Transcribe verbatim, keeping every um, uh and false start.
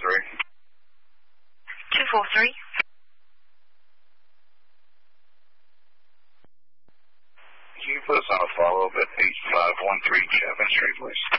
three. two four three. Can you put us on a follow-up at eight five one three Chapman Street, please?